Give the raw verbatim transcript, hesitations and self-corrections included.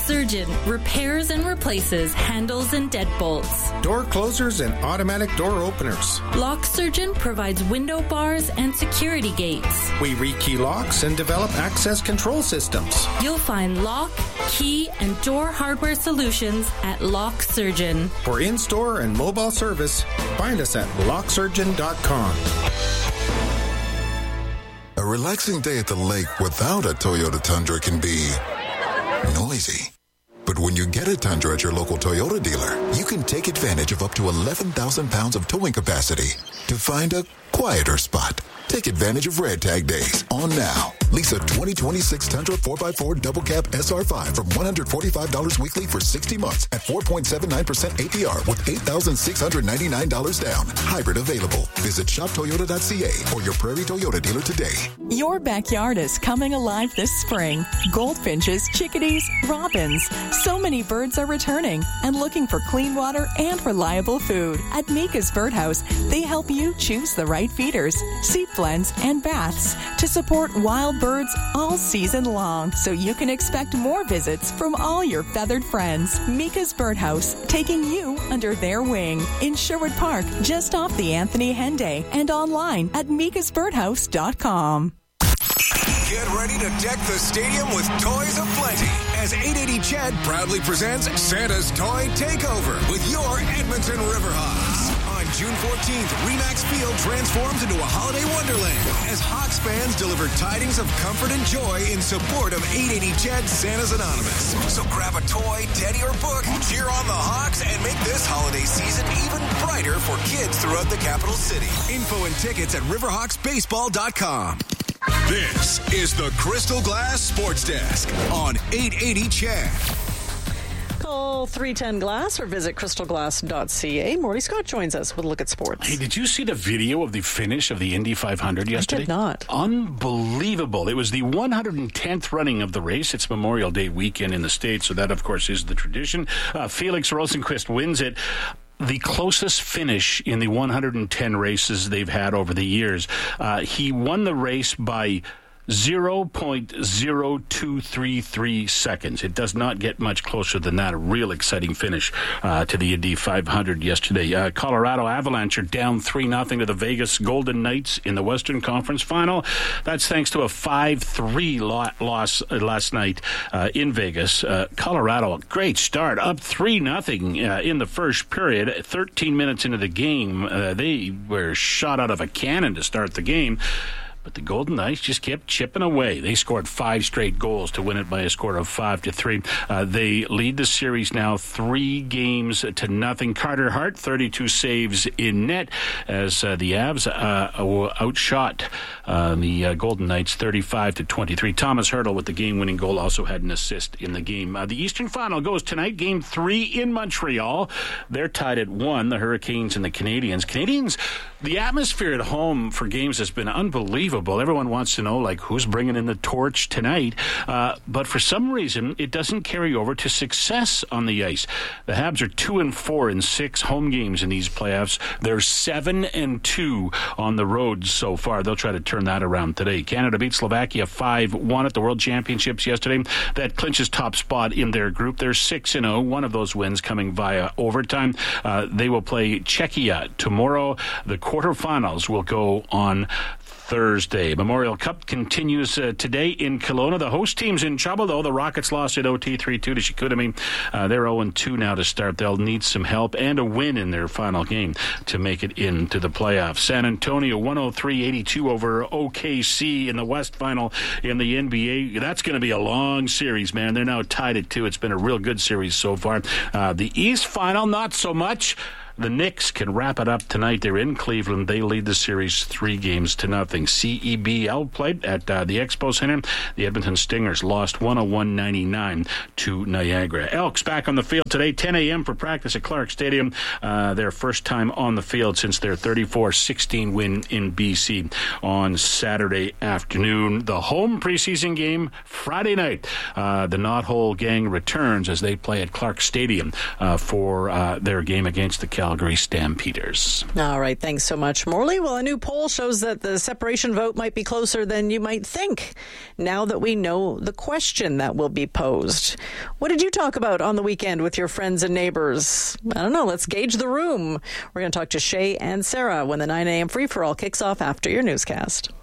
Surgeon repairs and replaces handles and deadbolts. Door closers and automatic door openers. Lock Surgeon provides window bars and security gates. We rekey locks and develop access control systems. You'll find lock, key, and door hardware solutions at Lock Surgeon. For in-store and mobile service, find us at lock surgeon dot com. A relaxing day at the lake without a Toyota Tundra can be noisy. But when you get a Tundra at your local Toyota dealer, you can take advantage of up to eleven thousand pounds of towing capacity to find a quieter spot. Take advantage of Red Tag Days on now. Lease a twenty twenty-six Tundra four by four Double Cab S R five from one hundred forty-five dollars weekly for sixty months at four point seven nine percent A P R with eight thousand six hundred ninety-nine dollars down. Hybrid available. Visit shop toyota dot c a or your Prairie Toyota dealer today. Your backyard is coming alive this spring. Goldfinches, chickadees, robins. So many birds are returning and looking for clean water and reliable food. At Mika's Birdhouse, they help you choose the right feeders, seed blends, and baths to support wild birds all season long, so you can expect more visits from all your feathered friends. Mika's Birdhouse, taking you under their wing in Sherwood Park, just off the Anthony Henday, and online at mikas birdhouse dot com. Get ready to deck the stadium with toys aplenty as eight eighty C H E D proudly presents Santa's Toy Takeover with your Edmonton Riverhawks. On June fourteenth, Remax Field transforms into a holiday wonderland as Hawks fans deliver tidings of comfort and joy in support of eight eighty C H E D Santa's Anonymous. So grab a toy, teddy, or book, cheer on the Hawks, and make this holiday season even brighter for kids throughout the capital city. Info and tickets at riverhawks baseball dot com. This is the Crystal Glass Sports Desk on eight eighty C H E D. Call three ten glass or visit crystal glass dot c a. Morty Scott joins us with a look at sports. Hey, did you see the video of the finish of the Indy five hundred yesterday? I did not. Unbelievable. It was the one hundred tenth running of the race. It's Memorial Day weekend in the States, so that, of course, is the tradition. Uh, Felix Rosenqvist wins it. The closest finish in the one hundred ten races they've had over the years. Uh, he won the race by zero point zero two three three seconds. It does not get much closer than that. A real exciting finish uh, to the Indy five hundred yesterday. Uh, Colorado Avalanche are down three nothing to the Vegas Golden Knights in the Western Conference Final. That's thanks to a five three lo- loss uh, last night uh, in Vegas. Uh, Colorado, great start, up three nothing uh, in the first period. thirteen minutes into the game, uh, they were shot out of a cannon to start the game. But the Golden Knights just kept chipping away. They scored five straight goals to win it by a score of five to three. Uh, they lead the series now three games to nothing. Carter Hart, thirty-two saves in net as uh, the Avs uh, outshot uh, the uh, Golden Knights thirty-five to twenty-three. Thomas Hertl with the game-winning goal also had an assist in the game. Uh, the Eastern Final goes tonight, Game three in Montreal. They're tied at one, the Hurricanes and the Canadiens. Canadiens, the atmosphere at home for games has been unbelievable. Everyone wants to know, like, who's bringing in the torch tonight. Uh, but for some reason, it doesn't carry over to success on the ice. The Habs are two and four in six home games in these playoffs. They're seven and two on the road so far. They'll try to turn that around today. Canada beat Slovakia five one at the World Championships yesterday. That clinches top spot in their group. They're six and oh. One of those wins coming via overtime. Uh, they will play Czechia tomorrow. The quarterfinals will go on Thursday. Memorial Cup continues uh, today in Kelowna. The host team's in trouble, though. The Rockets lost at O T three two to Chicoutimi. Uh, they're oh and two now to start. They'll need some help and a win in their final game to make it into the playoffs. San Antonio one oh three eighty-two over O K C in the West Final in the N B A. That's going to be a long series, man. They're now tied at two. It's been a real good series so far. Uh, the East Final, not so much. The Knicks can wrap it up tonight. They're in Cleveland. They lead the series three games to nothing. C E B L played at uh, the Expo Center. The Edmonton Stingers lost one oh one ninety-nine to Niagara. Elks back on the field today, ten a.m. for practice at Clark Stadium. Uh, their first time on the field since their thirty-four sixteen win in B C on Saturday afternoon. The home preseason game Friday night. Uh, the Knothole Gang returns as they play at Clark Stadium uh, for uh, their game against the Cal Calgary Stampeders. All right, thanks so much, Morley. Well, a new poll shows that the separation vote might be closer than you might think now that we know the question that will be posed. What did you talk about on the weekend with your friends and neighbors? I don't know. Let's gauge the room. We're going to talk to Shay and Sarah when the nine a.m. free-for-all kicks off after your newscast.